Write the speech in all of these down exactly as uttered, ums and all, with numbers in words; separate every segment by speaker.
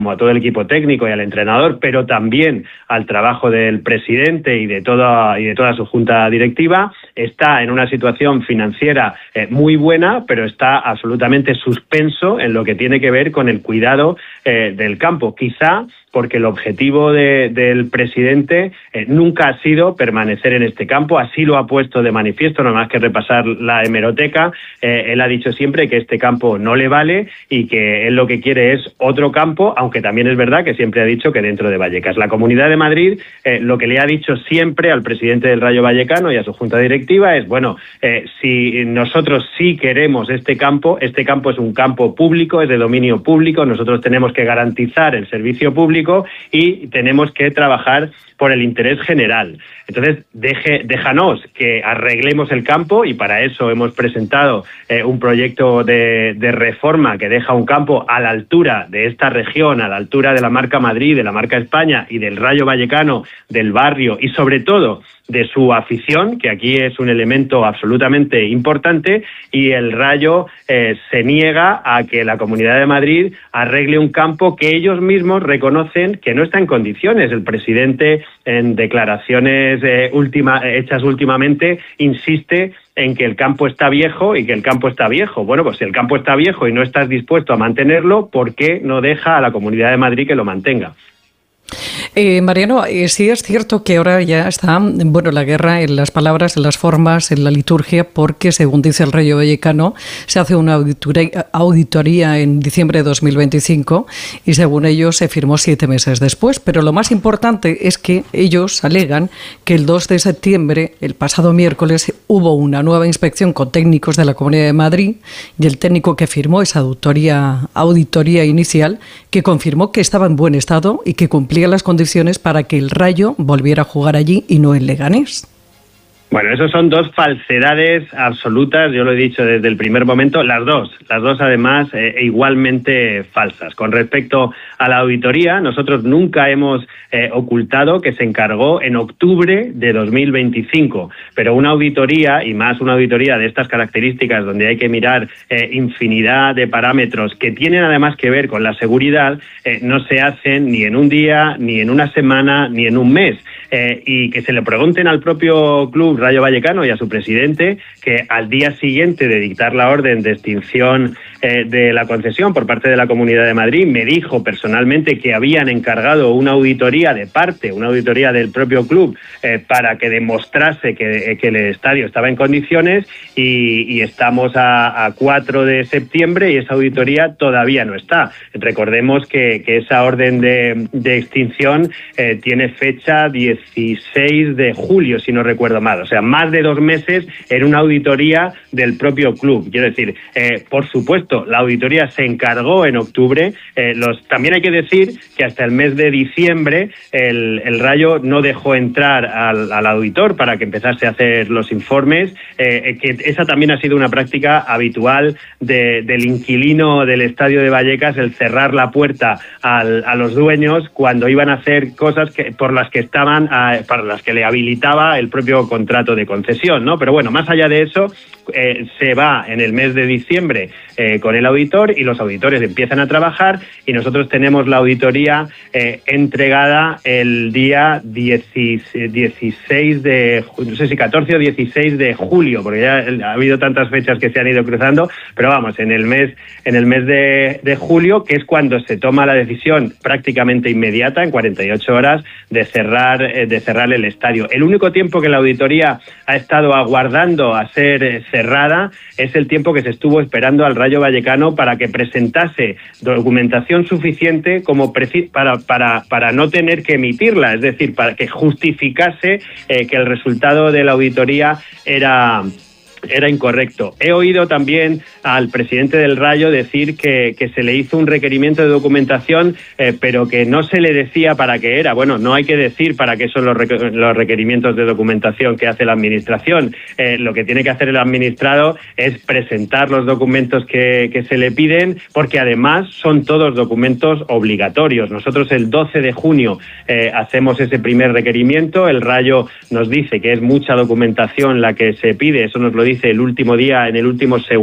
Speaker 1: como a todo el equipo técnico y al entrenador, pero también al trabajo del presidente y de toda y de toda su junta directiva. Está en una situación financiera eh, muy buena, pero está absolutamente suspenso en lo que tiene que ver con el cuidado eh, del campo. Quizá porque el objetivo de, del presidente eh, nunca ha sido permanecer en este campo, así lo ha puesto de manifiesto, no más que repasar la hemeroteca. Eh, él ha dicho siempre que este campo no le vale y que él lo que quiere es otro campo, aunque también es verdad que siempre ha dicho que dentro de Vallecas. La Comunidad de Madrid eh, lo que le ha dicho siempre al presidente del Rayo Vallecano y a su junta directiva es, bueno, eh, si nosotros sí queremos este campo, este campo es un campo público, es de dominio público, nosotros tenemos que garantizar el servicio público y tenemos que trabajar por el interés general. Entonces, deje, déjanos que arreglemos el campo y para eso hemos presentado eh, un proyecto de, de reforma que deja un campo a la altura de esta región, a la altura de la marca Madrid, de la marca España y del Rayo Vallecano, del barrio y sobre todo de su afición, que aquí es un elemento absolutamente importante, y el Rayo eh, se niega a que la Comunidad de Madrid arregle un campo que ellos mismos reconocen que no está en condiciones. El presidente, en declaraciones eh, última, hechas últimamente, insiste en que el campo está viejo y que el campo está viejo. Bueno, pues si el campo está viejo y no estás dispuesto a mantenerlo, ¿por qué no deja a la Comunidad de Madrid que lo mantenga?
Speaker 2: Eh, Mariano, eh, sí es cierto que ahora ya está, bueno, la guerra en las palabras, en las formas, en la liturgia, porque según dice el Rayo Vallecano, se hace una auditoría, auditoría en diciembre de dos mil veinticinco y según ellos se firmó siete meses después. Pero lo más importante es que ellos alegan que el dos de septiembre, el pasado miércoles, hubo una nueva inspección con técnicos de la Comunidad de Madrid y el técnico que firmó esa auditoría, auditoría inicial, que confirmó que estaba en buen estado y que cumplía las condiciones para que el Rayo volviera a jugar allí y no en Leganés.
Speaker 1: Bueno, esos son dos falsedades absolutas, yo lo he dicho desde el primer momento, las dos, las dos además eh, igualmente falsas. Con respecto a la auditoría, nosotros nunca hemos eh, ocultado que se encargó en octubre de dos mil veinticinco, pero una auditoría, y más una auditoría de estas características, donde hay que mirar eh, infinidad de parámetros que tienen además que ver con la seguridad, eh, no se hacen ni en un día, ni en una semana, ni en un mes. Eh, y que se le pregunten al propio club Rayo Vallecano y a su presidente, que al día siguiente de dictar la orden de extinción eh, de la concesión por parte de la Comunidad de Madrid, me dijo personalmente que habían encargado una auditoría de parte, una auditoría del propio club, eh, para que demostrase que, que el estadio estaba en condiciones y, y estamos a, a cuatro de septiembre y esa auditoría todavía no está. Recordemos que, que esa orden de, de extinción eh, tiene fecha dieciséis de julio, si no recuerdo mal. O sea, más de dos meses en una auditoría del propio club. Quiero decir, eh, por supuesto, la auditoría se encargó en octubre. Eh, los, también hay que decir que hasta el mes de diciembre el, el Rayo no dejó entrar al, al auditor para que empezase a hacer los informes, eh, que esa también ha sido una práctica habitual de, del inquilino del Estadio de Vallecas, el cerrar la puerta al, a los dueños cuando iban a hacer cosas que, por las que estaban, eh, para las que le habilitaba el propio contrato de concesión, ¿no? Pero bueno, más allá de eso, eh, se va en el mes de diciembre eh, con el auditor y los auditores empiezan a trabajar y nosotros tenemos la auditoría eh, entregada el día dieciséis de, no sé si catorce o dieciséis de julio, porque ya ha habido tantas fechas que se han ido cruzando, pero vamos, en el mes, en el mes de, de julio, que es cuando se toma la decisión prácticamente inmediata, en cuarenta y ocho horas, de cerrar, eh, de cerrar el estadio. El único tiempo que la auditoría ha estado aguardando a ser eh, cerrada es el tiempo que se estuvo esperando al Rayo Vallecano para que presentase documentación suficiente como para, para, para no tener que emitirla, es decir, para que justificase eh, que el resultado de la auditoría era... era incorrecto. He oído también al presidente del Rayo decir que, que se le hizo un requerimiento de documentación, eh, pero que no se le decía para qué era. Bueno, no hay que decir para qué son los, requer- los requerimientos de documentación que hace la Administración. Eh, lo que tiene que hacer el administrado es presentar los documentos que, que se le piden, porque además son todos documentos obligatorios. Nosotros el doce de junio eh, hacemos ese primer requerimiento. El Rayo nos dice que es mucha documentación la que se pide. Eso nos lo dice dice el último día, en el último segundo de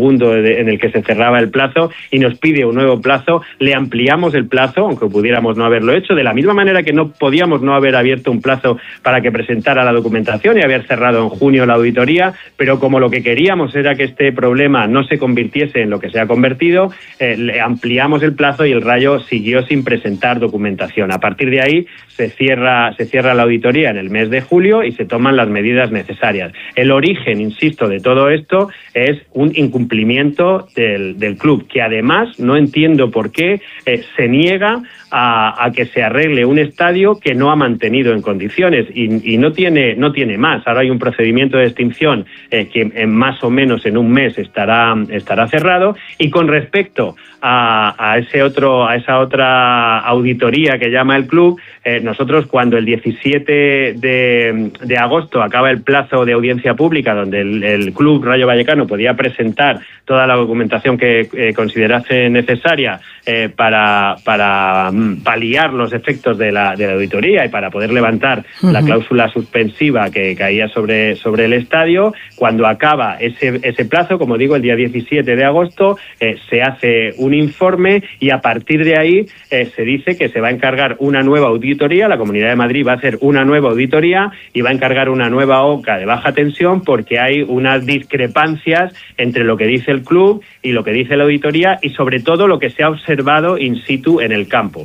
Speaker 1: de, en el que se cerraba el plazo y nos pide un nuevo plazo. Le ampliamos el plazo, aunque pudiéramos no haberlo hecho, de la misma manera que no podíamos no haber abierto un plazo para que presentara la documentación y haber cerrado en junio la auditoría, pero como lo que queríamos era que este problema no se convirtiese en lo que se ha convertido, eh, le ampliamos el plazo y el Rayo siguió sin presentar documentación. A partir de ahí se cierra, se cierra la auditoría en el mes de julio y se toman las medidas necesarias. El origen, insisto, de todo esto es un incumplimiento del, del club, que además no entiendo por qué eh, se niega a, a que se arregle un estadio que no ha mantenido en condiciones y, y no tiene no tiene más. Ahora hay un procedimiento de extinción eh, que en más o menos en un mes estará estará cerrado. Y con respecto a, a ese otro a esa otra auditoría que llama el club, eh, nosotros cuando el diecisiete de, de agosto acaba el plazo de audiencia pública donde el, el club Rayo Vallecano podía presentar toda la documentación que eh, considerase necesaria eh, para para paliar los efectos de la, de la auditoría y para poder levantar uh-huh. la cláusula suspensiva que caía sobre, sobre el estadio. Cuando acaba ese, ese plazo, como digo, el día diecisiete de agosto, eh, se hace un informe y a partir de ahí eh, se dice que se va a encargar una nueva auditoría, la Comunidad de Madrid va a hacer una nueva auditoría y va a encargar una nueva O C A de baja tensión porque hay unas discrepancias entre lo que dice el club y lo que dice la auditoría y sobre todo lo que se ha observado in situ en el campo.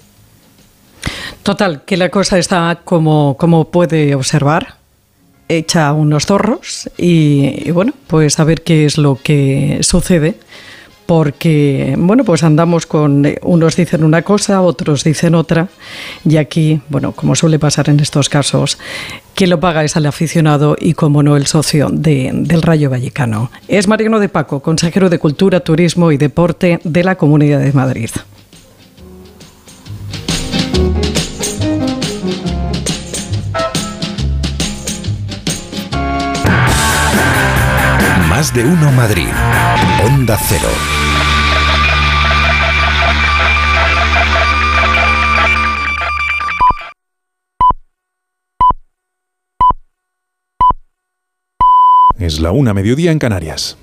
Speaker 2: Total, que la cosa está como, como puede observar, hecha unos zorros y, y bueno, pues a ver qué es lo que sucede, porque bueno, pues andamos con, unos dicen una cosa, otros dicen otra y aquí, bueno, como suele pasar en estos casos, quien lo paga es el aficionado y, como no, el socio de, del Rayo Vallecano. Es Mariano de Paco, consejero de Cultura, Turismo y Deporte de la Comunidad de Madrid.
Speaker 3: Más de uno Madrid. Onda Cero.
Speaker 4: Es la una, mediodía en Canarias.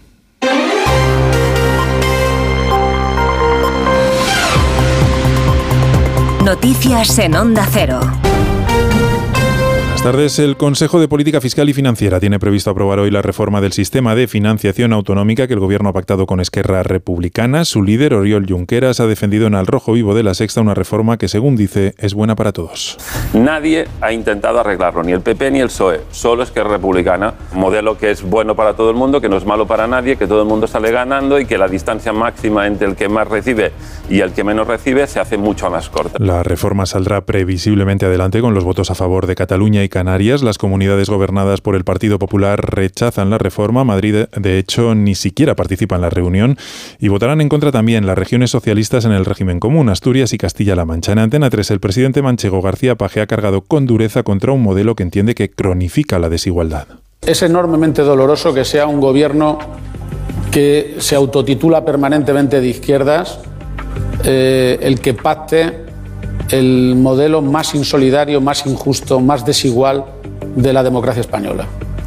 Speaker 5: Noticias en Onda Cero.
Speaker 4: Buenas tardes. El Consejo de Política Fiscal y Financiera tiene previsto aprobar hoy la reforma del sistema de financiación autonómica que el Gobierno ha pactado con Esquerra Republicana. Su líder, Oriol Junqueras, ha defendido en Al Rojo Vivo de La Sexta una reforma que, según dice, es buena para todos.
Speaker 6: Nadie ha intentado arreglarlo, ni el P P ni el P S O E, solo Esquerra Republicana. Un modelo que es bueno para todo el mundo, que no es malo para nadie, que todo el mundo sale ganando y que la distancia máxima entre el que más recibe y el que menos recibe se hace mucho más corta.
Speaker 4: La reforma saldrá previsiblemente adelante con los votos a favor de Cataluña y Canarias. Las comunidades gobernadas por el Partido Popular rechazan la reforma. Madrid, de hecho, ni siquiera participa en la reunión y votarán en contra también las regiones socialistas en el régimen común, Asturias y Castilla-La Mancha. En Antena tres, el presidente manchego García Page ha cargado con dureza contra un modelo que entiende que cronifica la desigualdad.
Speaker 7: Es enormemente doloroso que sea un gobierno que se autotitula permanentemente de izquierdas eh, el que pacte el modelo más insolidario, más injusto, más desigual de la democracia española.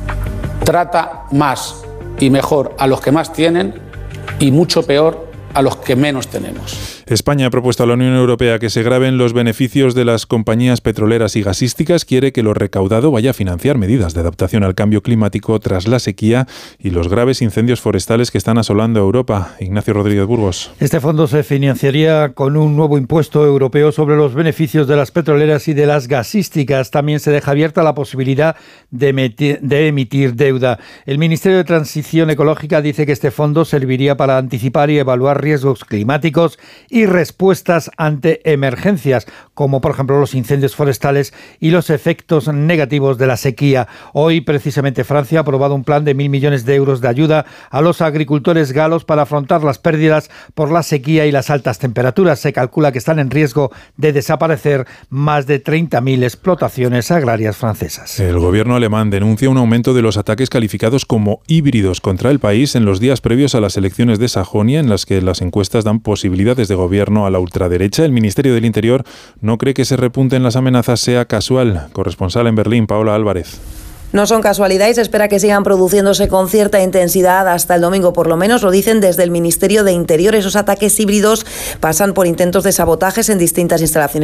Speaker 7: Trata más y mejor a los que más tienen y mucho peor a los que menos tenemos.
Speaker 4: España ha propuesto a la Unión Europea que se graven los beneficios de las compañías petroleras y gasísticas. Quiere que lo recaudado vaya a financiar medidas de adaptación al cambio climático tras la sequía y los graves incendios forestales que están asolando Europa. Ignacio Rodríguez Burgos.
Speaker 8: Este fondo se financiaría con un nuevo impuesto europeo sobre los beneficios de las petroleras y de las gasísticas. También se deja abierta la posibilidad de emitir, de emitir deuda. El Ministerio de Transición Ecológica dice que este fondo serviría para anticipar y evaluar riesgos climáticos y respuestas ante emergencias, como por ejemplo los incendios forestales y los efectos negativos de la sequía. Hoy, precisamente, Francia ha aprobado un plan de mil millones de euros de ayuda a los agricultores galos para afrontar las pérdidas por la sequía y las altas temperaturas. Se calcula que están en riesgo de desaparecer más de treinta mil explotaciones agrarias francesas.
Speaker 4: El gobierno alemán denuncia un aumento de los ataques calificados como híbridos contra el país en los días previos a las elecciones de Sajonia, en las que las encuestas dan posibilidades de gobierno a la ultraderecha. El Ministerio del Interior no cree que ese repunte en las amenazas sea casual. Corresponsal en Berlín, Paola Álvarez.
Speaker 9: no son casualidad y se espera que sigan produciéndose con cierta intensidad hasta el domingo, por lo menos lo dicen desde el Ministerio de Interior. Esos ataques híbridos pasan por intentos de sabotajes en distintas instalaciones